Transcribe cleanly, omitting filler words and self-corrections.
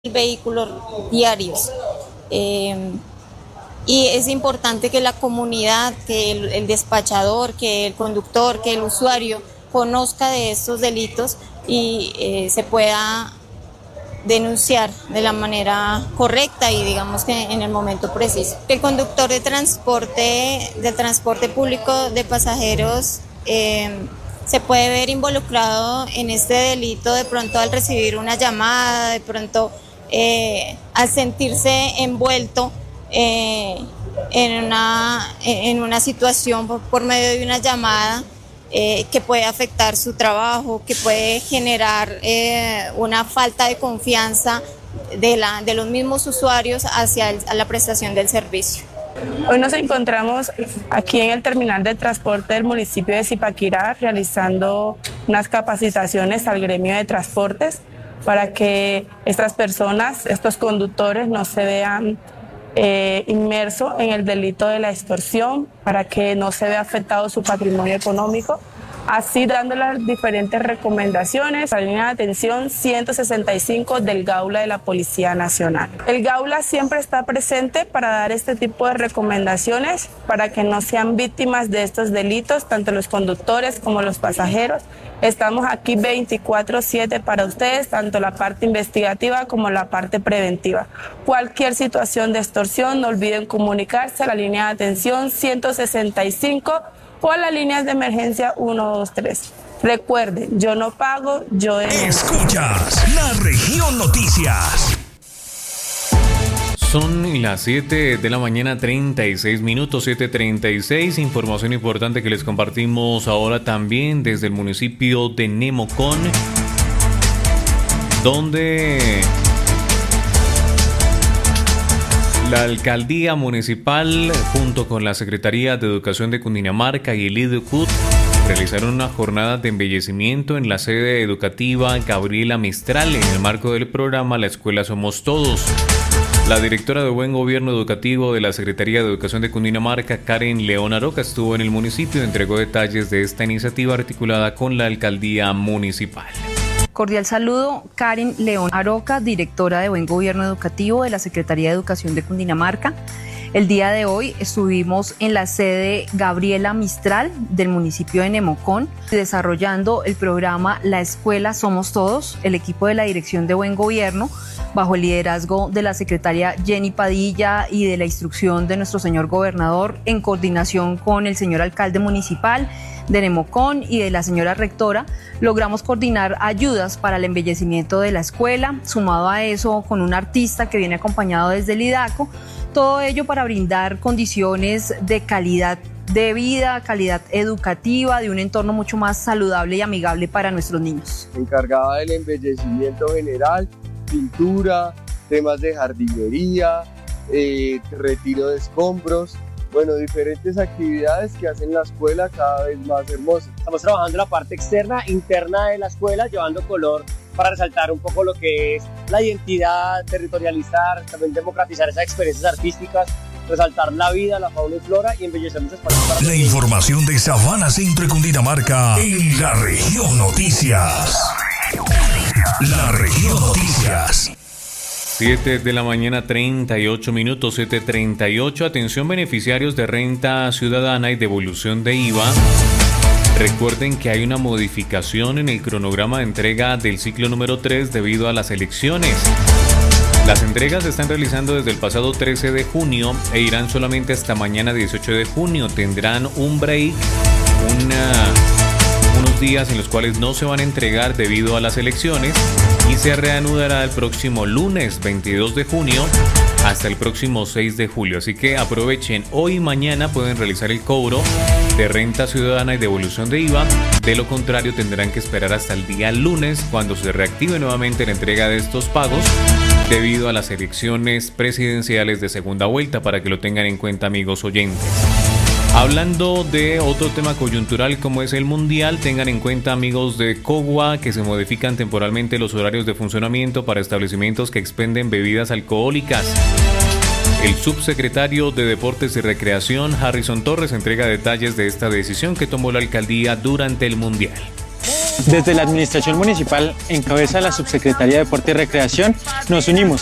vehículos diarios. Y es importante que la comunidad, que el despachador, que el conductor, que el usuario conozca de estos delitos y se pueda denunciar de la manera correcta y digamos que en el momento preciso. El conductor del transporte público de pasajeros se puede ver involucrado en este delito de pronto al recibir una llamada, de pronto al sentirse envuelto en una situación por medio de una llamada que puede afectar su trabajo, que puede generar una falta de confianza de los mismos usuarios hacia la prestación del servicio. Hoy nos encontramos aquí en el terminal de transporte del municipio de Zipaquirá realizando unas capacitaciones al gremio de transportes para que estas personas, estos conductores no se vean inmersos en el delito de la extorsión, para que no se vea afectado su patrimonio económico, así dando las diferentes recomendaciones a la línea de atención 165 del Gaula de la Policía Nacional. El Gaula siempre está presente para dar este tipo de recomendaciones para que no sean víctimas de estos delitos, tanto los conductores como los pasajeros. Estamos aquí 24/7 para ustedes, tanto la parte investigativa como la parte preventiva. Cualquier situación de extorsión, no olviden comunicarse a la línea de atención 165 o a las líneas de emergencia 123. Recuerden, yo no pago, yo denuncio. Escuchas La Región Noticias. Son las 7 de la mañana, 36 minutos, 7:36. Información importante que les compartimos ahora también desde el municipio de Nemocón, donde la alcaldía municipal, junto con la Secretaría de Educación de Cundinamarca y el IDECUT, realizaron una jornada de embellecimiento en la sede educativa Gabriela Mistral en el marco del programa La Escuela Somos Todos. La directora de Buen Gobierno Educativo de la Secretaría de Educación de Cundinamarca, Karen León Aroca, estuvo en el municipio y entregó detalles de esta iniciativa articulada con la alcaldía municipal. Cordial saludo, Karen León Aroca, directora de Buen Gobierno Educativo de la Secretaría de Educación de Cundinamarca. El día de hoy estuvimos en la sede Gabriela Mistral del municipio de Nemocón desarrollando el programa La Escuela Somos Todos. El equipo de la Dirección de Buen Gobierno, bajo el liderazgo de la secretaria Jenny Padilla y de la instrucción de nuestro señor gobernador, en coordinación con el señor alcalde municipal de Nemocón y de la señora rectora, logramos coordinar ayudas para el embellecimiento de la escuela, sumado a eso con un artista que viene acompañado desde el IDACO, todo ello para brindar condiciones de calidad de vida, calidad educativa, de un entorno mucho más saludable y amigable para nuestros niños. Encargada del embellecimiento general, pintura, temas de jardinería, retiro de escombros, bueno, diferentes actividades que hacen la escuela cada vez más hermosa. Estamos trabajando la parte externa, interna de la escuela, llevando color para resaltar un poco lo que es la identidad, territorializar, también democratizar esas experiencias artísticas, resaltar la vida, la fauna y flora y embellecer los espacios para la información de Sabana Centro y Cundinamarca en La Región Noticias. La Región Noticias. 7 de la mañana, 38 minutos, 7:38. Atención, beneficiarios de renta ciudadana y devolución de IVA. Recuerden que hay una modificación en el cronograma de entrega del ciclo número 3 debido a las elecciones. Las entregas se están realizando desde el pasado 13 de junio e irán solamente hasta mañana 18 de junio. Tendrán un break, unos días en los cuales no se van a entregar debido a las elecciones y se reanudará el próximo lunes 22 de junio hasta el próximo 6 de julio. Así que aprovechen, hoy y mañana pueden realizar el cobro de renta ciudadana y devolución de IVA. De lo contrario, tendrán que esperar hasta el día lunes cuando se reactive nuevamente la entrega de estos pagos debido a las elecciones presidenciales de segunda vuelta, para que lo tengan en cuenta, amigos oyentes. Hablando de otro tema coyuntural como es el Mundial, tengan en cuenta, amigos de Cogua, que se modifican temporalmente los horarios de funcionamiento para establecimientos que expenden bebidas alcohólicas. El subsecretario de Deportes y Recreación, Harrison Torres, entrega detalles de esta decisión que tomó la alcaldía durante el Mundial. Desde la Administración Municipal, en cabeza de la Subsecretaría de Deporte y Recreación, nos unimos